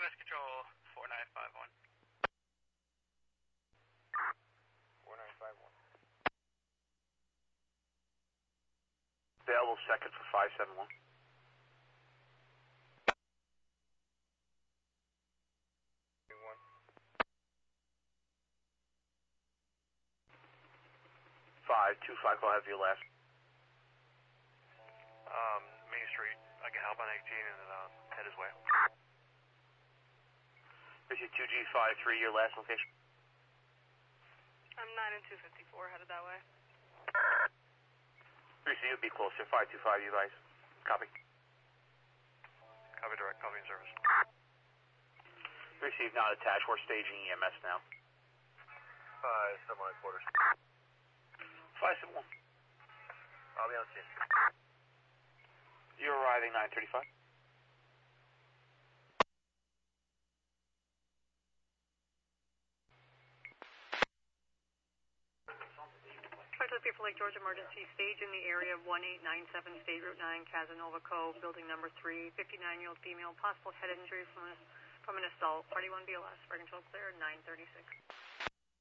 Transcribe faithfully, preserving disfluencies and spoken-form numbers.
M S Control four nine five one. four nine five one. Available second for five seven one. five two five, go ahead for your last. Um, Main Street. I can help on eighteen and then uh, head his way. This is two G five three, your last location. I'm nine and two fifty-four, headed that way. three C, you'll be closer. five two five, you guys. Copy. Copy direct, copy in service. three C is not attached. We're staging E M S now. Five seven one quarters. five seven one. I'll be on scene. You're arriving nine thirty-five. For Lake George emergency stage in the area of one eight nine seven State Route nine, Casanova Cove, building number three, fifty-nine-year-old female, possible head injury from, a, from an assault. Party one B L S, fire control clear, nine thirty-six.